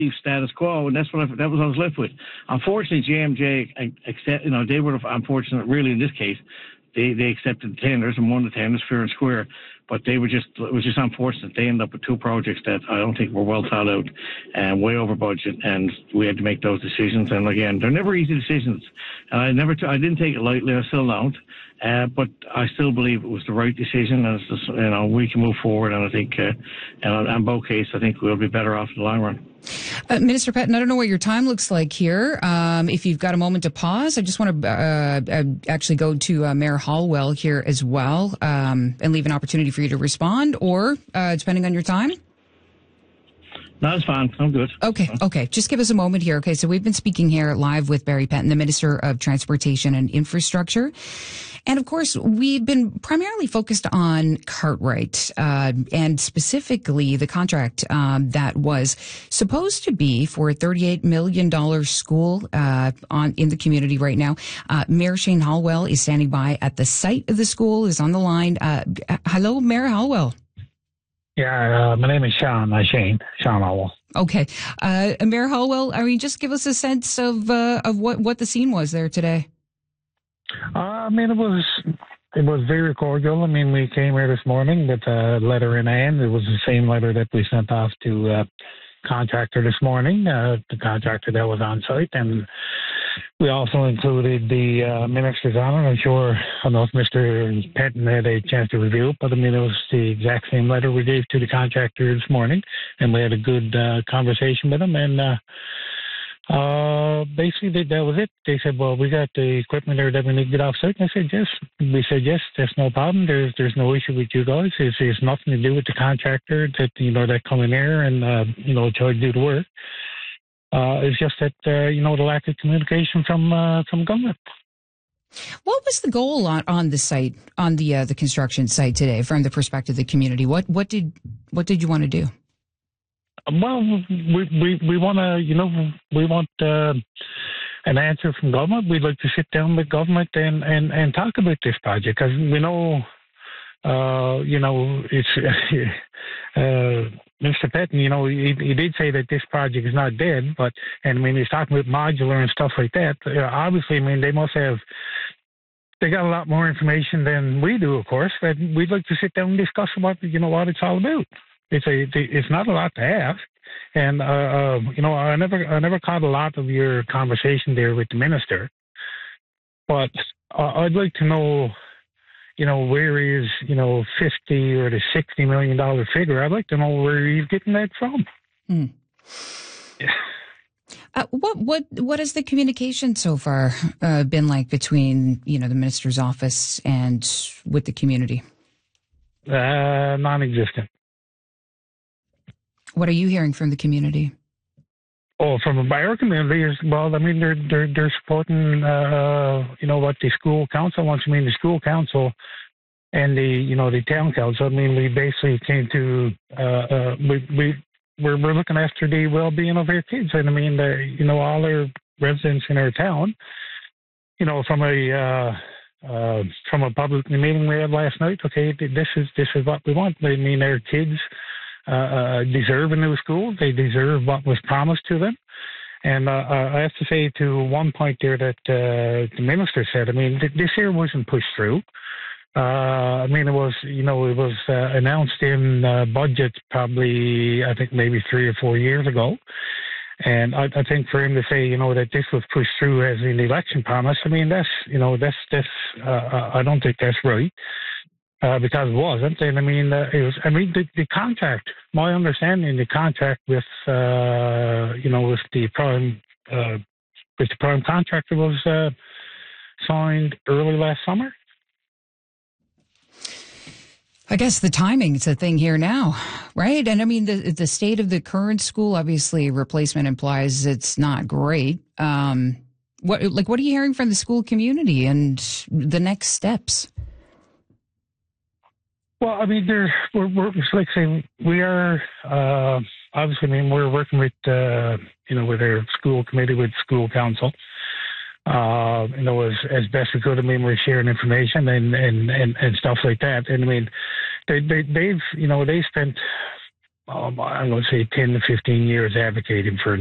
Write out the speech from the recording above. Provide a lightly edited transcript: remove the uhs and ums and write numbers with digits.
status quo, and that was what I was left with. Unfortunately, JMJ, they were unfortunate really in this case. They accepted the tenders and won the tenders fair and square, but it was just unfortunate. They ended up with two projects that I don't think were well thought out and way over budget, and we had to make those decisions. And again, they're never easy decisions. I didn't take it lightly. I still don't. But I still believe it was the right decision, and it's just, we can move forward. And I think, in both cases, I think we'll be better off in the long run. Minister Petten, I don't know what your time looks like here. If you've got a moment to pause, I just want to actually go to Mayor Hallwell here as well, and leave an opportunity for you to respond, or depending on your time. No, it's fine. I'm good. Okay. Just give us a moment here. Okay, so we've been speaking here live with Barry Petten, the Minister of Transportation and Infrastructure. And of course, we've been primarily focused on Cartwright, and specifically the contract that was supposed to be for a $38 million school in the community right now. Mayor Shane Hallwell is standing by at the site of the school, is on the line. Hello, Mayor Hallwell. Yeah, my name is Shane Hallwell. Okay. Mayor Hallwell, just give us a sense of what the scene was there today. It was very cordial. We came here this morning with a letter in hand. It was the same letter that we sent off to contractor this morning, the contractor that was on site, and we also included the minister's on it. I don't know if Mr. Petten had a chance to review it, but it was the exact same letter we gave to the contractor this morning, and we had a good conversation with him, and basically that was it. They said, well, we got the equipment there that we need to get off site. And I said, yes. We said, yes, that's no problem. There's no issue with you guys. It's nothing to do with the contractor that come in there and, try to do the work. It's just that, the lack of communication from government. What was the goal on the site, on the construction site today, from the perspective of the community? What did you want to do? Well, we want an answer from government. We'd like to sit down with government and talk about this project, because we know, it's Mr. Petten. He did say that this project is not dead, but he's talking about modular and stuff like that. Obviously, they must have. They got a lot more information than we do, of course. But we'd like to sit down and discuss what it's all about. It's not a lot to ask, and I never caught a lot of your conversation there with the minister, but I'd like to know, where is 50 or the $60 million figure. I'd like to know where he's getting that from. Yeah. What has the communication so far been like between the minister's office and with the community? Non-existent. What are you hearing from the community? Oh, from our community is, well, they're supporting, what the school council wants. The school council and the town council. We basically came to, we're looking after the well-being of our kids. And all our residents in our town, from a public meeting we had last night, okay, this is what we want. Our kids deserve a new school. They deserve what was promised to them. And I have to say, to one point there that the minister said, this here wasn't pushed through. It was announced in budget probably, I think, maybe 3 or 4 years ago. And I think for him to say, that this was pushed through as an election promise, that's I don't think that's right. Because it wasn't, and it was. The contract. My understanding, the contract with with the prime contractor was signed early last summer. I guess the timing is a thing here now, right? And the state of the current school, obviously, replacement implies it's not great. What are you hearing from the school community and the next steps? Well, we're like saying, we are obviously. We're working with with our school committee, with school council. As best we could. We're sharing information and stuff like that. And they've spent I'm going to say 10 to 15 years advocating for